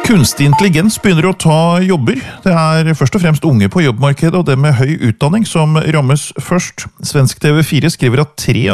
Kunstig intelligens begynner å ta jobber. Det er først og fremst unge på jobbmarkedet og det med høy utdanning som rammes først. Svensk TV4 skriver at 3